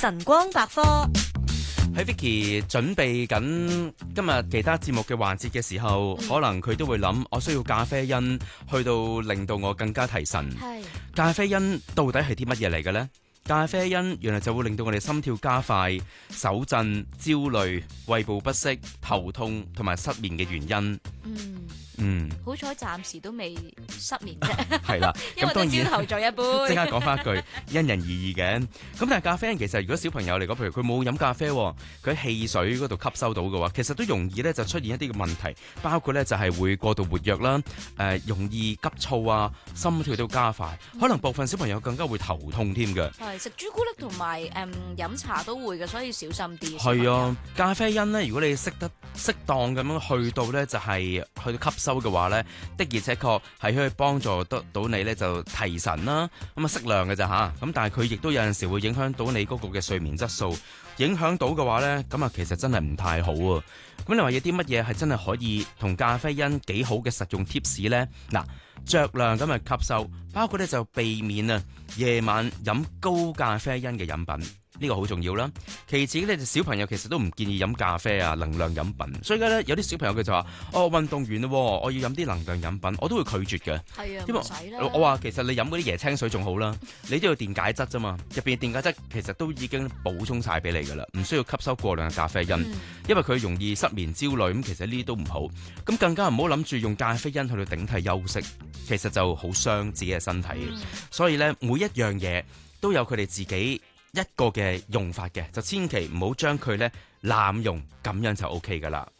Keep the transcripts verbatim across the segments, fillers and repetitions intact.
晨光百科。 喺 Vicky 準備緊今日其他節目嘅環節嘅時候，嗯、可能佢都會諗，我需要咖啡因去到令到我更加提神。 係咖啡因到底係啲乜嘢嚟嘅呢？咖啡因原來就會令到我哋心跳加快、手震、焦慮、胃部不適、頭痛同埋失眠嘅原因。 嗯嗯， 好彩暫時都未失眠啫。 係啦， 因為都朝頭早一杯。 即刻講翻一句，因人而異嘅。咁但係咖啡因其實如果小朋友嚟講，譬如佢冇飲咖啡，佢喺汽水嗰度吸收到嘅話，其實都容易咧就出現一啲嘅問題，包括咧就係會過度活躍啦，誒、呃、容易急躁啊，心跳都加快，可能部分小朋友更加會頭痛添嘅。 係食朱古力同埋誒飲茶都會嘅，所以小心啲。 係啊，咖啡因咧，如果你識得適當咁樣去到咧，就係、是、去到吸收嘅話咧，的而且確係可以幫助得到你咧就提神啦。咁啊適量嘅咋吓，咁但係佢亦都有陣時會影響到你嗰個嘅睡眠質素。影響到嘅話咧，咁啊其實真係唔太好啊。咁你話有啲乜嘢係真係可以同咖啡因幾好嘅實用 tips 咧？嗱，酌量咁去吸收，包括咧就避免啊夜晚飲高咖啡因嘅飲品。呢個好重要啦。其次咧，就小朋友其實都唔建議飲咖啡啊、能量飲品。所以而家咧，有啲小朋友佢就話：哦，運動員咯，我要飲啲能量飲品，我都會拒絕嘅。 係啊， 因為唔使啦。 我話其實你飲嗰啲椰青水仲好啦，你都要電解質啫嘛。入邊電解質其實都已經補充晒俾你噶啦，唔需要吸收過量嘅咖啡因， 嗯、 因為佢容易失眠、焦慮。咁其實呢啲都唔好。咁更加唔好諗住用咖啡因去到頂替休息，其實就好傷自己嘅身體。嗯、所以咧，每一樣嘢都有佢哋自己一個嘅用法嘅，就千祈唔好將佢咧濫用，咁樣就 O K 噶啦。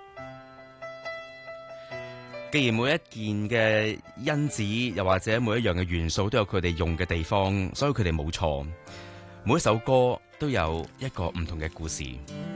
既然每一件嘅因子，又或者每一樣嘅元素都有佢哋用嘅地方，所以佢哋冇錯。每一首歌都有一個唔同嘅故事。